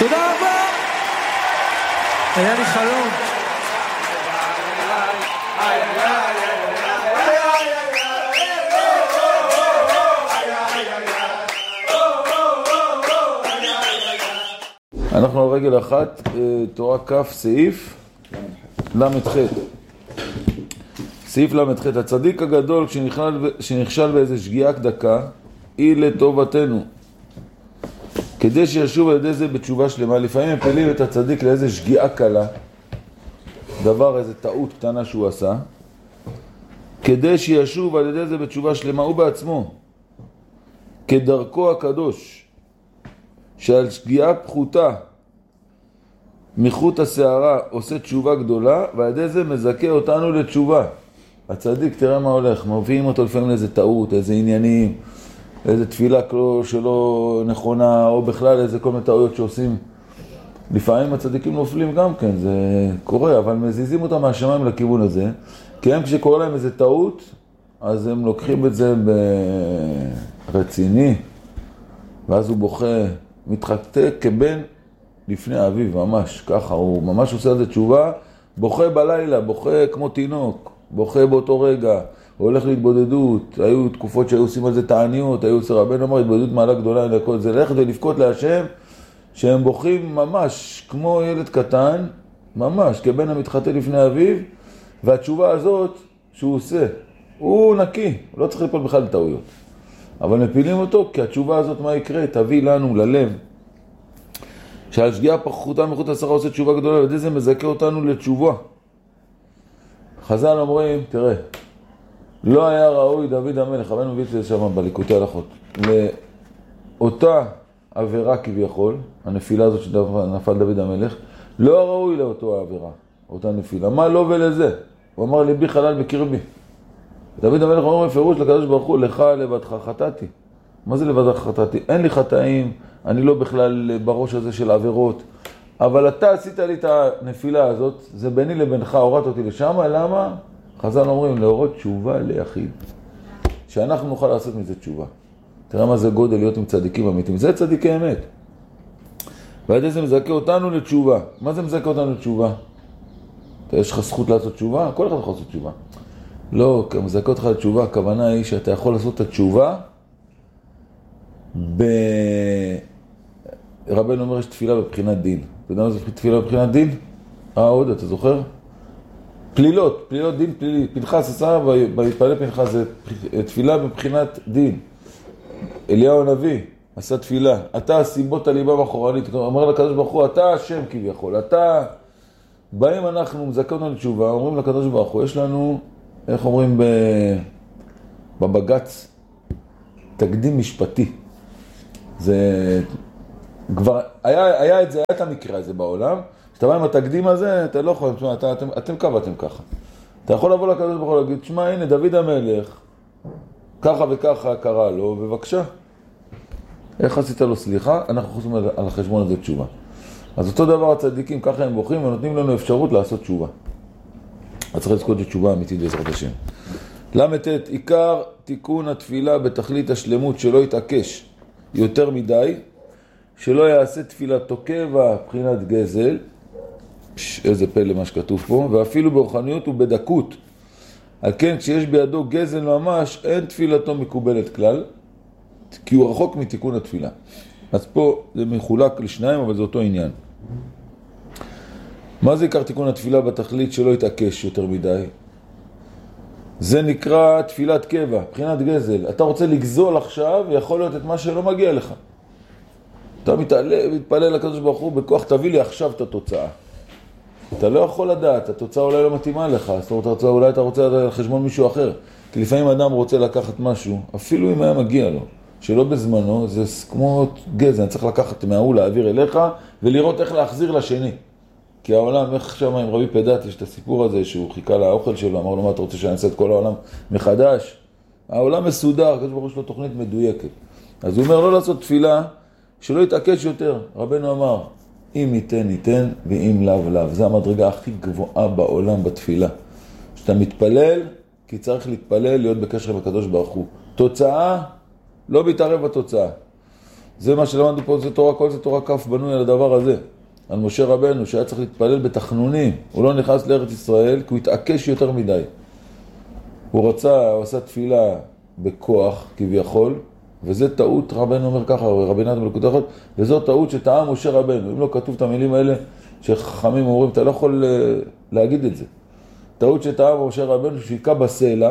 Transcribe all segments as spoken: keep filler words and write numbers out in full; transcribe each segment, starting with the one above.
תודה רבה. היה לי חלום. אנחנו על רגל אחת, תורה כף, סעיף למ"ח. סעיף למ"ח, הצדיק הגדול כשנכשל באיזה שגיאה קדקה, היא לטובתנו. כדי שישוב על ידי זה בתשובה שלמה, לפעמים מפילים את הצדיק לאיזה שגיאה קלה, דבר, איזה טעות קטנה שהוא עשה, כדי שישוב על ידי זה בתשובה שלמה, הוא בעצמו, כדרכו הקדוש, שעל שגיאה פחותה מחוט השערה עושה תשובה גדולה, ועל ידי זה מזכה אותנו לתשובה. הצדיק, תראה מה הולך, מביאים אותו לפעמים לאיזה טעות, איזה עניינים, איזה תפילה שלא נכונה, או בכלל איזה כל מיני טעויות שעושים. לפעמים הצדיקים נופלים גם כן, זה קורה, אבל מזיזים אותם מהשמיים לכיוון הזה, כי הם כשקורה להם איזה טעות, אז הם לוקחים את זה ברציני, ואז הוא בוכה, מתחתק כבן לפני אביו, ממש ככה, הוא ממש עושה את זה תשובה, בוכה בלילה, בוכה כמו תינוק, בוכה באותו רגע, הוא הולך להתבודדות, היו תקופות שהיו עושים על זה תעניות, היו עושה רבנו אמר, התבודדות מעלה גדולה, לכל זה ללכת ולבכות להשם, שהם בוכים ממש כמו ילד קטן, ממש כבן המתחתק לפני אביו, והתשובה הזאת שהוא עושה, הוא נקי, הוא לא צריך ליפול בכלל לטעויות. אבל מפילים אותו, כי התשובה הזאת מה יקרה? תביא לנו ללב. שעל שגיאה פחותה מחוט השערה עושה תשובה גדולה, ועל ידי זה מזכה אותנו לתשובה. חז"ל אומרים, תראה, לא היה ראוי דוד המלך, רבנו מביא את זה שם בליקוטי הלכות, לאותה עבירה כביכול, הנפילה הזאת שנפל דוד המלך, לא ראוי לאותו העבירה, אותה נפילה. מה לא ולזה? הוא אמר ליבי חלל בקרבי. דוד המלך אומר בפירוש לקדוש ברוך הוא, לך לבדך חטאתי. מה זה לבדך חטאתי? אין לי חטאים, אני לא בכלל בראש הזה של עבירות, אבל אתה עשית לי את הנפילה הזאת, זה ביני לבינך, הורדת אותי לשם, למה? חז"ל אומרים, להורות תשובה ליחיד. שאנחנו נוכל לעשות מזה תשובה. תראה מה זה גודל להיות עם צדיקים אמיתיים, זה צדיקי אמת. ועד איזה מזכה אותנו לתשובה. מה זה מזכה אותנו לתשובה? אתה יש לך זכות לעשות תשובה? כל אחד יכול לעשות תשובה. לא, מזכה אותך לתשובה, הכוונה היא שאתה יכול לעשות את התשובה ב... רבנו אומר יש תפילה בבחינת דין. אתה יודע מה זה תפילה בבחינת דין? אה, עוד, אתה זוכר? פלילות, פלילות דין פלילי. פנחס עשה, בהתפלל פנחס זה תפילה בבחינת דין. אליהו הנביא עשה תפילה. אתה סיבות הליבה מאחורנית. אומר לקדוש ברוך הוא, אתה השם כביכול. אתה... באים אנחנו, מזכה אותנו לתשובה, אומרים לקדוש ברוך הוא, יש לנו, איך אומרים בבגץ, תקדים משפטי. זה כבר, היה, היה את זה, היה את המקרה הזה בעולם, כשאתה בא עם התקדים הזה, אתה לא יכול, תשמע, אתה, אתם, אתם קבעתם ככה. אתה יכול לבוא לקדוש ברוך הוא ולהגיד, תשמע, הנה, דוד המלך, ככה וככה קרה לו, בבקשה. איך עשית לו סליחה? אנחנו חושבים על החשבון הזה תשובה. אז אותו דבר הצדיקים, ככה הם בוחרים ונותנים לנו אפשרות לעשות תשובה. אז צריך לזכות לתשובה אמיתית בעזרת השם. למ"ט, עיקר תיקון התפילה בתכלית השלמות שלא יתעקש יותר מדי, שלא יעשה תפילה תוקבה בחינת גזל, איזה פלא מה שכתוב פה, ואפילו ברוחניות ובדקות. על כן, כשיש בידו גזל ממש, אין תפילתו מקובלת כלל, כי הוא רחוק מתיקון התפילה. אז פה זה מחולק לשניים, אבל זה אותו עניין. מה זה עיקר תיקון התפילה בתכלית שלא יתעקש יותר מדי? זה נקרא תפילת קבע, בחינת גזל. אתה רוצה לגזול עכשיו, יכול להיות את מה שלא מגיע לך. אתה מתעלה, מתפלל לקדוש ברוך הוא, בכוח תביא לי עכשיו את התוצאה. אתה לא יכול לדעת, התוצאה אולי לא מתאימה לך, זאת אומרת, אולי אתה רוצה על חשבון מישהו אחר. כי לפעמים אדם רוצה לקחת משהו, אפילו אם היה מגיע לו, שלא בזמנו, זה כמו גזל, אני צריך לקחת מההוא, להעביר אליך, ולראות איך להחזיר לשני. כי העולם, איך שם עם רבי פדת, יש את הסיפור הזה שהוא חיכה לאוכל שלו, אמר לו, מה אתה רוצה שאני אעשה את כל העולם מחדש? העולם מסודר, הקדוש ברוך הוא יש לו תוכנית מדויקת. אז הוא אומר לא לעשות תפילה, שלא יתעקש יותר. רבנו אמר, אם ניתן, ניתן, ואם לאו, לאו. זו המדרגה הכי גבוהה בעולם בתפילה. שאתה מתפלל, כי צריך להתפלל, להיות בקשר עם הקדוש ברוך הוא. תוצאה, לא מתערב בתוצאה. זה מה שלמדנו פה, זה תורה, כל זה תורה כף בנוי על הדבר הזה. על משה רבנו שהיה צריך להתפלל בתחנונים. הוא לא נכנס לארץ ישראל כי הוא התעקש יותר מדי. הוא רצה, הוא עשה תפילה בכוח כביכול, וזה טעות, רבנו אומר ככה, רבינת מלכות אחת, וזו טעות שטעה משה רבנו. אם לא כתוב את המילים האלה שחכמים אומרים, אתה לא יכול להגיד את זה. טעות שטעה משה רבנו שיקע בסלע,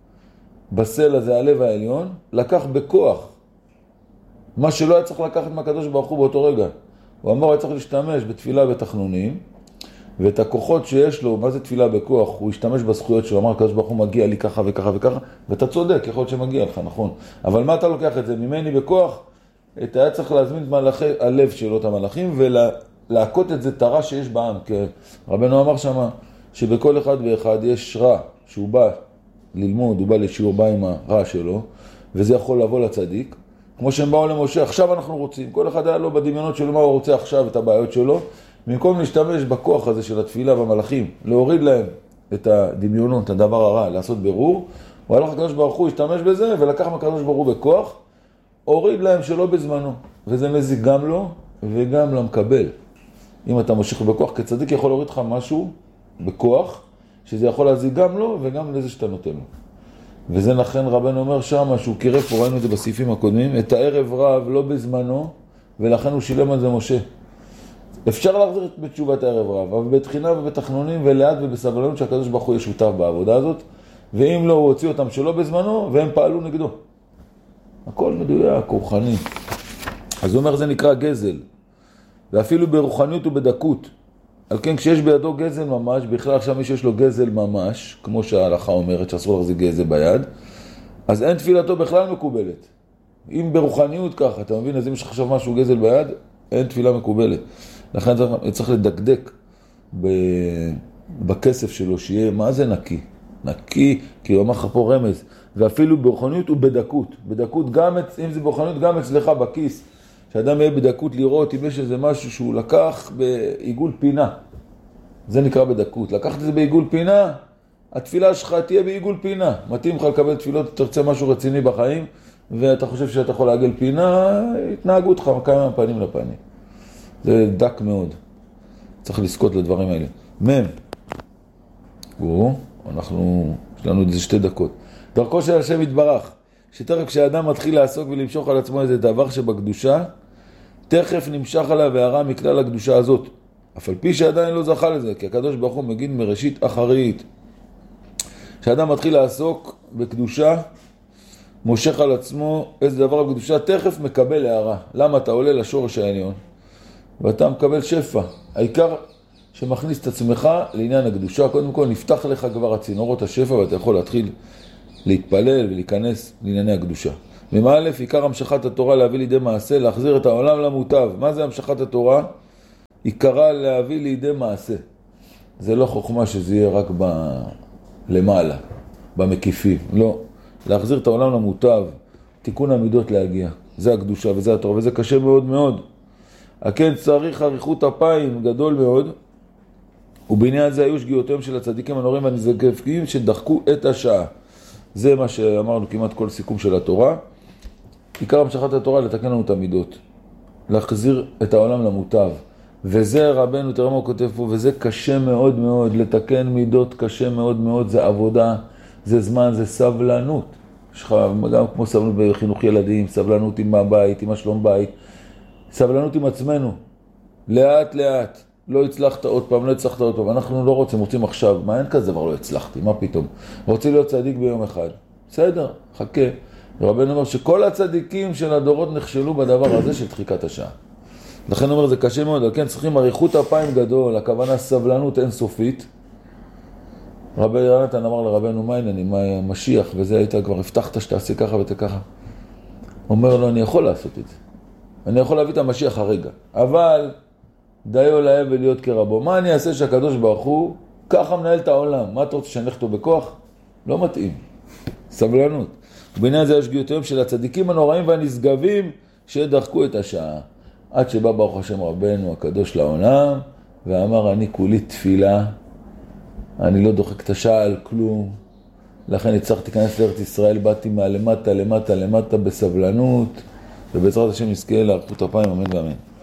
בסלע זה הלב העליון, לקח בכוח. מה שלא היה צריך לקחת מהקדוש ברוך הוא באותו רגע. הוא אמר, היה צריך להשתמש בתפילה בתחנונים, ואת הכוחות שיש לו, מה זה תפילה בכוח? הוא השתמש בזכויות שלו, אמר, הקדוש ברוך הוא מגיע לי ככה וככה וככה, ואתה צודק, יכול להיות שמגיע לך, נכון. אבל מה אתה לוקח את זה? ממני בכוח, אתה היה צריך להזמין את מלאכי הלב שלו, את המלאכים, ולהכות את זה את הרע שיש בעם. כי רבנו אמר שמה, שבכל אחד ואחד יש רע, שהוא בא ללמוד, הוא בא לשיעור, בא עם הרע שלו, וזה יכול לבוא לצדיק. כמו שהם באו למשה, עכשיו אנחנו רוצים, כל אחד היה לו בדמיונות שלו מה הוא רוצה עכשיו, את הבעיות שלו, במקום להשתמש בכוח הזה של התפילה והמלאכים, להוריד להם את הדמיונות, את הדבר הרע, לעשות ברור, הוא הלך הקדוש ברוך הוא, השתמש בזה, ולקח מהקדוש ברוך הוא בכוח, הוריד להם שלא בזמנו, וזה מזיק גם לו וגם למקבל. אם אתה מושך בכוח, כצדיק יכול להוריד לך משהו בכוח, שזה יכול להזיק גם לו וגם לזה שאתה נותן לו. וזה לכן רבנו אומר שם, שהוא קירב פה, ראינו את זה בסעיפים הקודמים, את הערב רב לא בזמנו, ולכן הוא שילם על זה משה. אפשר להחזיר בתשובת הערב רב, אבל בתחינה ובתחנונים ולאט ובסבלנות שהקדוש ברוך הוא יהיה שותף בעבודה הזאת, ואם לא, הוא הוציא אותם שלא בזמנו, והם פעלו נגדו. הכל מדויק, רוחני. אז הוא אומר, זה נקרא גזל. ואפילו ברוחניות ובדקות. על כן, כשיש בידו גזל ממש, בכלל עכשיו מי שיש לו גזל ממש, כמו שההלכה אומרת שאסור להחזיק גזל ביד, אז אין תפילתו בכלל מקובלת. אם ברוחניות ככה, אתה מבין, אז אם יש עכשיו משהו גזל ביד, אין תפילה מקובלת. לכן צריך לדקדק בכסף שלו, שיהיה, מה זה נקי? נקי, כי הוא אמר לך פה רמז, ואפילו ברוחניות ובדקות. בדקות גם, אם זה ברוחניות, גם אצלך בכיס, שאדם יהיה בדקות לראות אם יש איזה משהו שהוא לקח בעיגול פינה. זה נקרא בדקות. לקחת את זה בעיגול פינה, התפילה שלך תהיה בעיגול פינה. מתאים לך לקבל תפילות, תרצה משהו רציני בחיים, ואתה חושב שאתה יכול לעגל פינה, התנהגו אותך כמה פנים לפנים. זה דק מאוד. צריך לזכות לדברים האלה. מם. או, אנחנו, יש לנו איזה שתי דקות. דרכו של השם יתברך. שתכף כשאדם מתחיל לעסוק ולמשוך על עצמו איזה דבר שבקדושה, תכף נמשך עליו והרע מכלל הקדושה הזאת. אף על פי שעדיין לא זכה לזה, כי הקדוש ברוך הוא מגיד מראשית אחרית. כשאדם מתחיל לעסוק בקדושה, מושך על עצמו איזה דבר בקדושה, תכף מקבל הערה. למה? אתה עולה לשורש העליון, ואתה מקבל שפע. העיקר שמכניס את עצמך לעניין הקדושה, קודם כל נפתח לך כבר הצינורות השפע, ואתה יכול להתחיל להתפלל ולהיכנס לענייני הקדושה. ממא' עיקר המשכת התורה להביא לידי מעשה, להחזיר את העולם למוטב. מה זה המשכת התורה? עיקרה להביא לידי מעשה. זה לא חוכמה שזה יהיה רק ב... למעלה, במקיפים. לא. להחזיר את העולם למוטב, תיקון המידות להגיע. זה הקדושה וזה התורה, וזה קשה מאוד מאוד. הכן צריך אריכות אפיים גדול מאוד, ובעניין זה היו שגיאותיהם של הצדיקים הנוראים והנזקפים שדחקו את השעה. זה מה שאמרנו כמעט כל סיכום של התורה. עיקר המשכת התורה לתקן לנו את המידות. להחזיר את העולם למוטב. וזה רבנו, תראה מה הוא כותב פה, וזה קשה מאוד מאוד. לתקן מידות קשה מאוד מאוד. זה עבודה, זה זמן, זה סבלנות. יש לך גם כמו סבלנות בחינוך ילדים, סבלנות עם הבית, עם השלום בית. סבלנות עם עצמנו. לאט לאט. לא הצלחת עוד פעם, לא הצלחת עוד פעם. אנחנו לא רוצים, רוצים עכשיו. מה, אין כזה דבר לא הצלחתי, מה פתאום? רוצים להיות צדיק ביום אחד. בסדר, חכה. רבנו אומר שכל הצדיקים של הדורות נכשלו בדבר הזה של דחיקת השעה. לכן אומר, זה קשה מאוד, אבל כן צריכים אריכות אפיים גדול, הכוונה סבלנות אינסופית. רבי יונתן אמר לרבנו, מה העניינים, מה משיח, וזה היית כבר הבטחת שתעשה ככה ותככה. אומר לו, אני יכול לעשות את זה. אני יכול להביא את המשיח הרגע. אבל דיו להם ולהיות כרבו. מה אני אעשה שהקדוש ברוך הוא ככה מנהל את העולם? מה אתה רוצה שנלך אותו בכוח? לא מתאים. סבלנות. ובעניין זה יש גיותיהם של הצדיקים הנוראים והנשגבים שדחקו את השעה. עד שבא ברוך השם רבנו הקדוש לעולם ואמר, אני כולי תפילה, אני לא דוחק את השעה על כלום, לכן הצלחתי להיכנס לארץ ישראל, באתי מהלמטה למטה למטה בסבלנות, ובעזרת השם נזכה לאריכות אפיים, אמן ואמן.